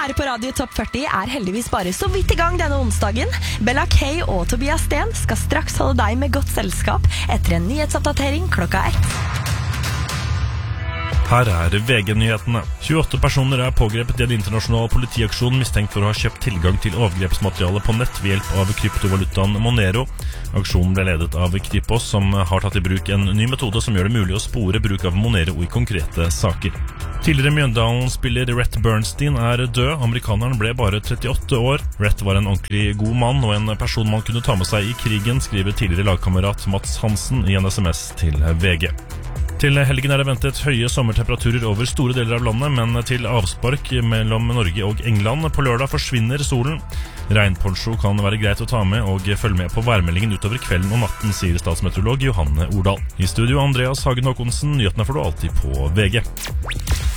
her på Radio Topp 40 heldigvis bare så vidt I gang denne onsdagen. Bella Kay og Tobias Sten skal straks holde deg med godt selskap etter en nyhetsoppdatering klokka 1. Her VG-nyhetene. 28 personer pågrepet I en internasjonal politiaksjon mistenkt for å ha kjøpt tilgang til overgrepsmateriale på nett ved hjelp av kryptovalutaen Monero. Aksjonen ble ledet av Kripos, som har tatt I bruk en ny metode som gjør det mulig å spore bruk av Monero I konkrete saker. Tidligere Mjøndalen-spiller Rhett Bernstein død. Amerikaneren ble bare 38 år. Rhett var en ordentlig god mann og en person man kunne ta med seg I krigen, skriver tidligere lagkamerat Mats Hansen I en SMS til VG. Til helgen det ventet høye sommertemperaturer over store deler av landet, men til avspark mellom Norge og England. På lørdag forsvinner solen. Regnponcho kan være greit å ta med og følge med på værmeldingen utover kvelden og natten, sier statsmeteorolog Johanne Ordal. I studio Andreas Hagen Håkonsen, nyhetene får du alltid på VG.